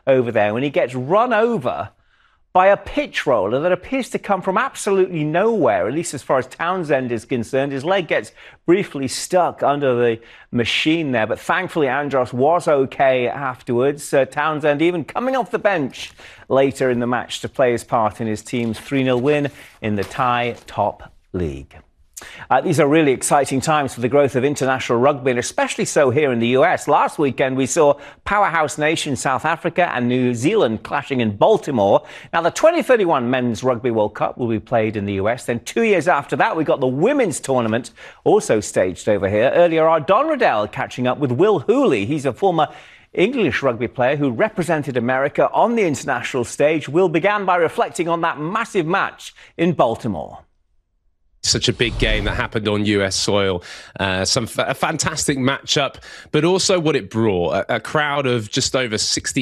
over there when he gets run over by a pitch roller that appears to come from absolutely nowhere, at least as far as Townsend is concerned. His leg gets briefly stuck under the machine there, but thankfully Andros was okay afterwards. Townsend even coming off the bench later in the match to play his part in his team's 3-0 win in the Thai Top League. These are really exciting times for the growth of international rugby, and especially so here in the US. Last weekend, we saw powerhouse nations South Africa and New Zealand clashing in Baltimore. Now, the 2031 Men's Rugby World Cup will be played in the US. Then 2 years after that, we got the women's tournament also staged over here. Earlier, our Don Riddell catching up with Will Hooley. He's a former English rugby player who represented America on the international stage. Will began by reflecting on that massive match in Baltimore. Such a big game that happened on US soil, a fantastic matchup, but also what it brought, a crowd of just over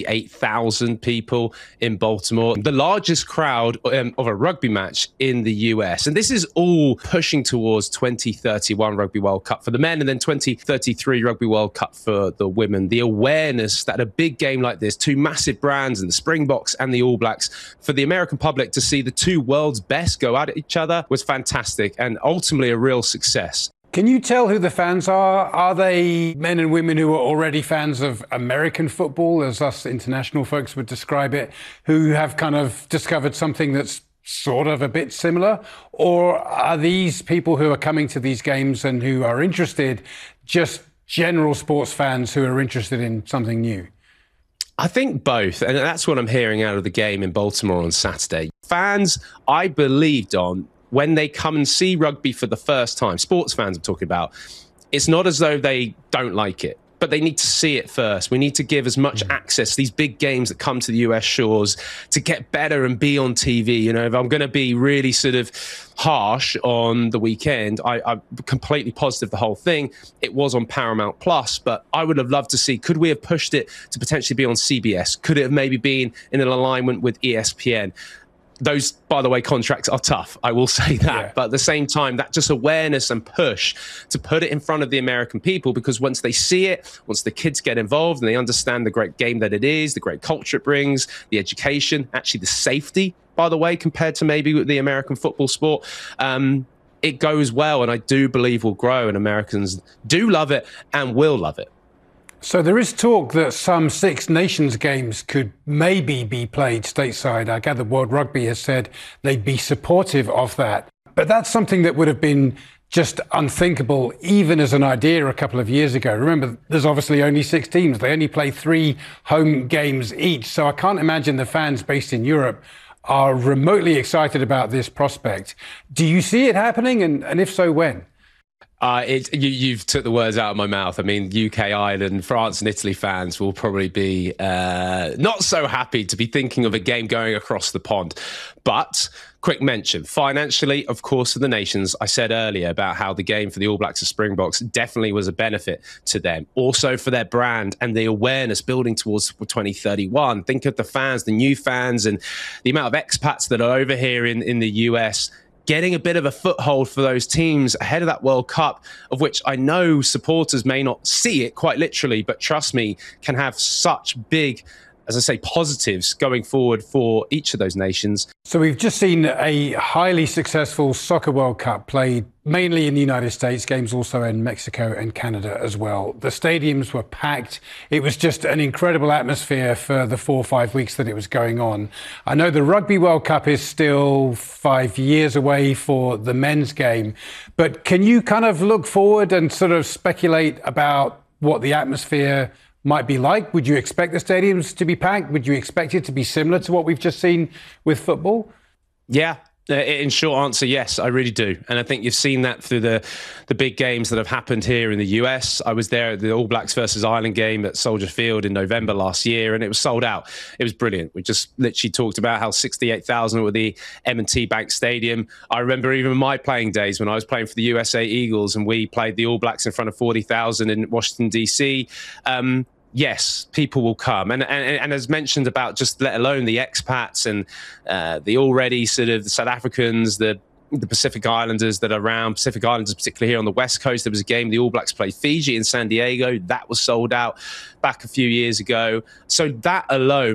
68,000 people in Baltimore, the largest crowd of a rugby match in the US. And this is all pushing towards 2031 Rugby World Cup for the men and then 2033 Rugby World Cup for the women. The awareness that a big game like this, two massive brands in the Springboks and the All Blacks, for the American public to see the two world's best go at each other was fantastic. And ultimately a real success. Can you tell who the fans are? Are they men and women who are already fans of American football, as us international folks would describe it, who have kind of discovered something that's sort of a bit similar? Or are these people who are coming to these games and who are interested just general sports fans who are interested in something new? I think both, and that's what I'm hearing out of the game in Baltimore on Saturday. Fans, I believe, Don, when they come and see rugby for the first time, sports fans I'm talking about, it's not as though they don't like it, but they need to see it first. We need to give as much access to these big games that come to the US shores to get better and be on TV. You know, if I'm going to be really sort of harsh on the weekend, I'm completely positive the whole thing. It was on Paramount Plus, but I would have loved to see, could we have pushed it to potentially be on CBS? Could it have maybe been in an alignment with ESPN? Those, by the way, contracts are tough. I will say that. Yeah. But at the same time, that just awareness and push to put it in front of the American people, because once they see it, once the kids get involved and they understand the great game that it is, the great culture it brings, the education, actually the safety, by the way, compared to maybe with the American football sport, it goes well. And I do believe will grow, and Americans do love it and will love it. So there is talk that some Six Nations games could maybe be played stateside. I gather World Rugby has said they'd be supportive of that. But that's something that would have been just unthinkable, even as an idea a couple of years ago. Remember, there's obviously only 6 teams. They only play 3 home games each. So I can't imagine the fans based in Europe are remotely excited about this prospect. Do you see it happening? And if so, when? You've took the words out of my mouth. I mean, UK, Ireland, France and Italy fans will probably be not so happy to be thinking of a game going across the pond. But quick mention, financially, of course, for the nations, I said earlier about how the game for the All Blacks and Springboks definitely was a benefit to them. Also for their brand and the awareness building towards 2031. Think of the fans, the new fans, and the amount of expats that are over here in the US, getting a bit of a foothold for those teams ahead of that World Cup, of which I know supporters may not see it quite literally, but trust me, can have such big, as I say, positives going forward for each of those nations. So we've just seen a highly successful Soccer World Cup played mainly in the United States, games also in Mexico and Canada as well. The stadiums were packed. It was just an incredible atmosphere for the 4 or 5 weeks that it was going on. I know the Rugby World Cup is still 5 years away for the men's game, but can you kind of look forward and sort of speculate about what the atmosphere might be like? Would you expect the stadiums to be packed? Would you expect it to be similar to what we've just seen with football? Yeah. In short answer, yes, I really do. And I think you've seen that through the big games that have happened here in the US. I was there at the All Blacks versus Ireland game at Soldier Field in November last year, and it was sold out. It was brilliant. We just literally talked about how 68,000 were the M&T Bank Stadium. I remember even my playing days when I was playing for the USA Eagles and we played the All Blacks in front of 40,000 in Washington, D.C. Yes, people will come. And as mentioned about just let alone the expats and the already sort of the South Africans, the Pacific Islanders that are around, Pacific Islanders, particularly here on the West Coast. There was a game, the All Blacks played Fiji in San Diego. That was sold out back a few years ago. So that alone